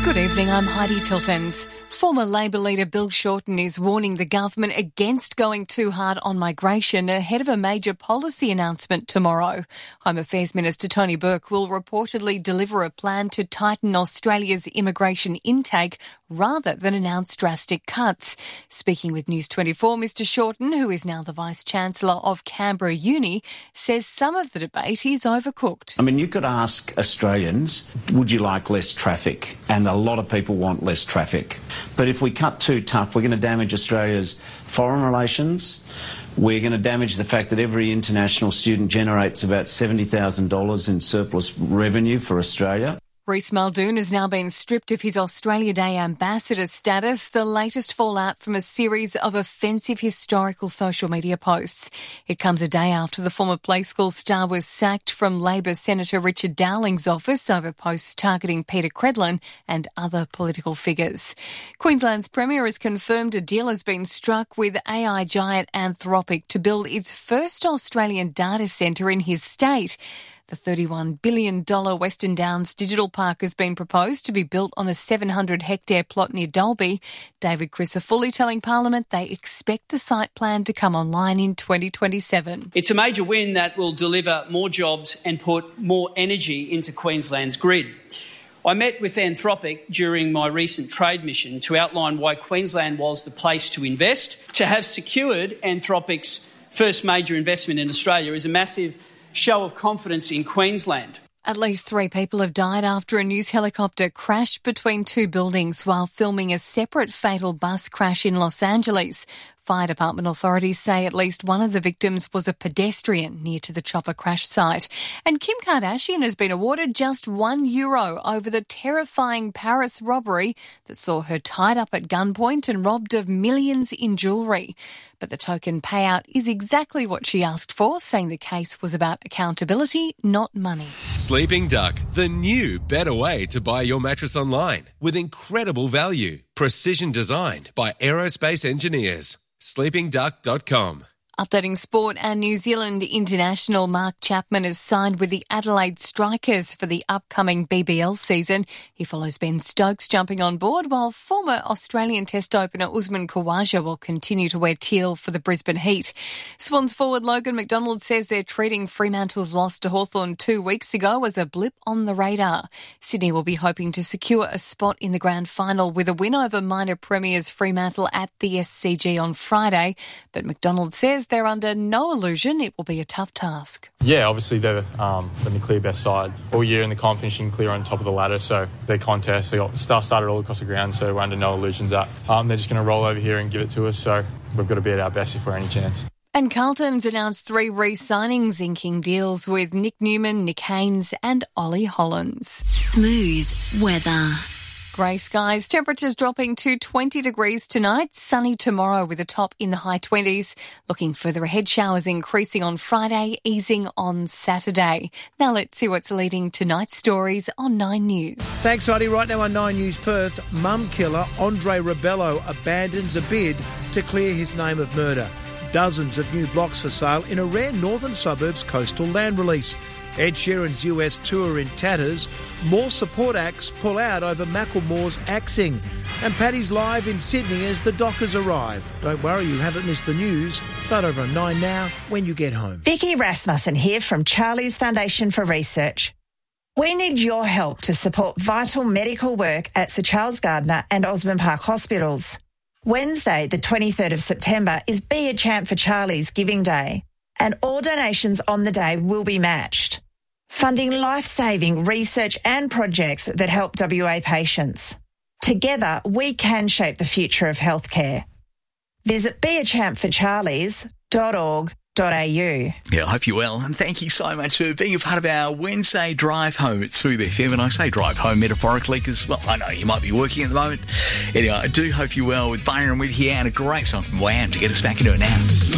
Good evening, I'm Heidi Tiltons. Former Labor leader Bill Shorten is warning the government against going too hard on migration ahead of a major policy announcement tomorrow. Home Affairs Minister Tony Burke will reportedly deliver a plan to tighten Australia's immigration intake rather than announce drastic cuts. Speaking with News 24, Mr Shorten, who is now the Vice-Chancellor of Canberra Uni, says some of the debate is overcooked. I mean, you could ask Australians, would you like less traffic? And a lot of people want less traffic. But if we cut too tough, we're going to damage Australia's foreign relations. We're going to damage the fact that every international student generates about $70,000 in surplus revenue for Australia. Rhys Muldoon has now been stripped of his Australia Day ambassador status, the latest fallout from a series of offensive historical social media posts. It comes a day after the former Play School star was sacked from Labor Senator Richard Dowling's office over posts targeting Peter Credlin and other political figures. Queensland's Premier has confirmed a deal has been struck with AI giant Anthropic to build its first Australian data centre in his state. The $31 billion Western Downs Digital Park has been proposed to be built on a 700-hectare plot near Dalby. David Crisafulli telling Parliament they expect the site plan to come online in 2027. It's a major win that will deliver more jobs and put more energy into Queensland's grid. I met with Anthropic during my recent trade mission to outline why Queensland was the place to invest. To have secured Anthropic's first major investment in Australia is a massive show of confidence in Queensland. At least 3 people have died after a news helicopter crashed between 2 buildings while filming a separate fatal bus crash in Los Angeles. Fire department authorities say at least one of the victims was a pedestrian near to the chopper crash site. And Kim Kardashian has been awarded just €1 over the terrifying Paris robbery that saw her tied up at gunpoint and robbed of millions in jewellery. But the token payout is exactly what she asked for, saying the case was about accountability, not money. Sleeping Duck, the new, better way to buy your mattress online with incredible value. Precision designed by aerospace engineers. sleepingduck.com. Updating sport, and New Zealand international Mark Chapman has signed with the Adelaide Strikers for the upcoming BBL season. He follows Ben Stokes jumping on board, while former Australian Test opener Usman Khawaja will continue to wear teal for the Brisbane Heat. Swans forward Logan McDonald says they're treating Fremantle's loss to Hawthorn 2 weeks ago as a blip on the radar. Sydney will be hoping to secure a spot in the grand final with a win over minor premiers Fremantle at the SCG on Friday, but McDonald says they're under no illusion it will be a tough task. Yeah, obviously they've been the clear best side all year and the comp finishing clear on top of the ladder, so their contest, they got started all across the ground, so we're under no illusions that they're just going to roll over here and give it to us, so we've got to be at our best if we're any chance. And Carlton's announced 3 re-signings, inking deals with Nick Newman, Nick Haynes and Ollie Hollins. Smooth weather. Grey skies, temperatures dropping to 20 degrees tonight, sunny tomorrow with a top in the high 20s. Looking further ahead, showers increasing on Friday, easing on Saturday. Now let's see what's leading tonight's stories on 9 News. Thanks, Heidi. Right now on 9 News Perth, mum killer Andre Rebello abandons a bid to clear his name of murder. Dozens of new blocks for sale in a rare northern suburbs coastal land release. Ed Sheeran's US tour in tatters. More support acts pull out over Macklemore's axing. And Paddy's live in Sydney as the Dockers arrive. Don't worry, you haven't missed the news. Start over on 9 now when you get home. Vicky Rasmussen here from Charlie's Foundation for Research. We need your help to support vital medical work at Sir Charles Gardner and Osborne Park hospitals. Wednesday, the 23rd of September, is Be a Champ for Charlie's Giving Day, and all donations on the day will be matched, funding life-saving research and projects that help WA patients. Together, we can shape the future of healthcare. Visit beachampforcharlies.org.au. Yeah, I hope you're well, and thank you so much for being a part of our Wednesday drive home at Smooth FM. And I say drive home metaphorically because, well, I know you might be working at the moment. Anyway, I do hope you're well with Byron with you, and a great song from Wham to get us back into it now.